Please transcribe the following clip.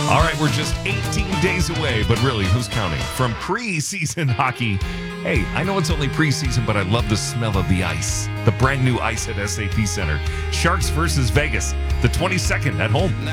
All right, we're just 18 days away, but really, who's counting? From preseason hockey. Hey, I know it's only preseason, but I love the smell of the ice. The brand new ice at SAP Center. Sharks versus Vegas, the 22nd at home.